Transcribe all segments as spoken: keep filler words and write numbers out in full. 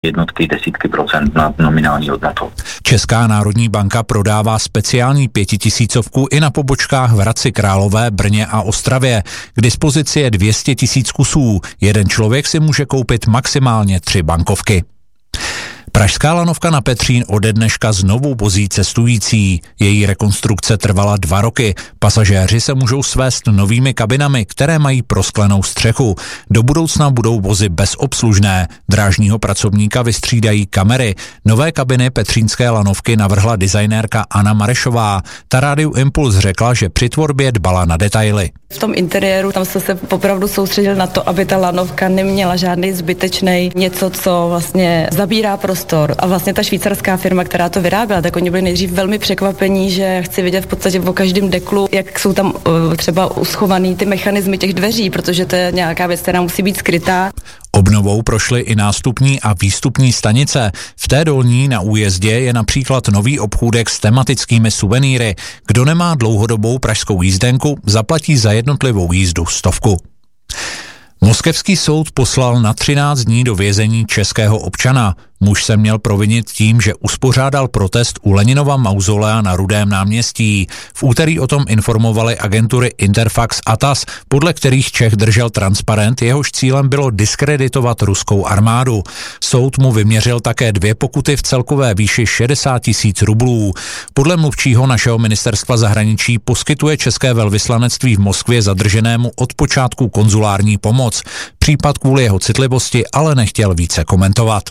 jednotky, desítky procent na nominální hodnotu. Česká národní banka prodává speciální pětitisícovku i na pobočkách v Hradci Králové, Brně a Ostravě. K dispozici je dvě stě tisíc kusů. Jeden člověk si může koupit maximálně tři bankovky. Pražská lanovka na Petřín ode dneška znovu vozí cestující. Její rekonstrukce trvala dva roky. Pasažéři se můžou svést novými kabinami, které mají prosklenou střechu. Do budoucna budou vozy bezobslužné. Drážního pracovníka vystřídají kamery. Nové kabiny petřínské lanovky navrhla designérka Anna Marešová. Ta Rádiu Impuls řekla, že při tvorbě dbala na detaily. V tom interiéru tam se se opravdu soustředil na to, aby ta lanovka neměla žádný zbytečný něco, co vlastně zabírá prostor. A vlastně ta švýcarská firma, která to vyráběla, tak oni byli nejdřív velmi překvapení, že chci vidět v podstatě o každém deklu, jak jsou tam uh, třeba uschovaný ty mechanismy těch dveří, protože to je nějaká věc, která musí být skrytá. Obnovou prošly i nástupní a výstupní stanice. V té dolní na újezdě je například nový obchůdek s tematickými suvenýry. Kdo nemá dlouhodobou pražskou jízdenku, zaplatí za jednotlivou jízdu stovku. Moskevský soud poslal na třináct dní do vězení českého občana. Muž se měl provinit tím, že uspořádal protest u Leninova mauzolea na Rudém náměstí. V úterý o tom informovaly agentury Interfax a T A S, podle kterých Čech držel transparent, jehož cílem bylo diskreditovat ruskou armádu. Soud mu vyměřil také dvě pokuty v celkové výši šedesát tisíc rublů. Podle mluvčího našeho ministerstva zahraničí poskytuje české velvyslanectví v Moskvě zadrženému od počátku konzulární pomoc. Případ kvůli jeho citlivosti ale nechtěl více komentovat.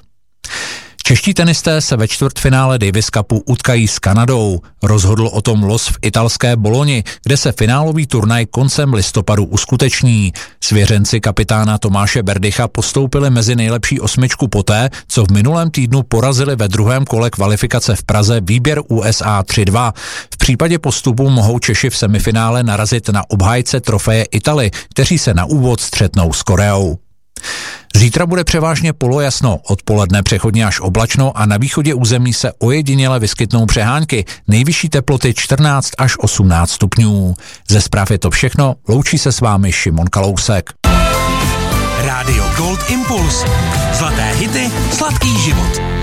Čeští tenisté se ve čtvrtfinále Davis Cupu utkají s Kanadou. Rozhodl o tom los v italské Boloni, kde se finálový turnaj koncem listopadu uskuteční. Svěřenci kapitána Tomáše Berdycha postoupili mezi nejlepší osmičku poté, co v minulém týdnu porazili ve druhém kole kvalifikace v Praze výběr U S A tři dva. V případě postupu mohou Češi v semifinále narazit na obhájce trofeje Italy, kteří se na úvod střetnou s Koreou. Zítra bude převážně polojasno, odpoledne přechodně až oblačno a na východě území se ojediněle vyskytnou přehánky, nejvyšší teploty čtrnáct až osmnáct stupňů. Ze zpráv je to všechno, loučí se s vámi Šimon Kalousek. Rádio Gold Impuls. Zlaté hity, sladký život.